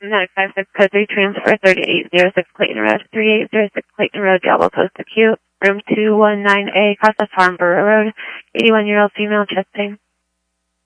956 code 3 transfer 3806 Clayton Road. 3806 Clayton Road, Diablo Post Acute. Room 219A, Casa Farm, Burrow Road. 81-year-old female, chest pain.